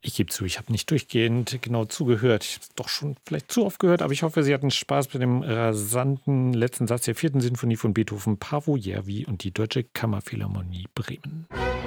Ich gebe zu, ich habe nicht durchgehend genau zugehört. Ich habe doch schon vielleicht zu oft gehört, aber ich hoffe, Sie hatten Spaß mit dem rasanten letzten Satz der vierten Sinfonie von Beethoven, Paavo Järvi und die Deutsche Kammerphilharmonie Bremen.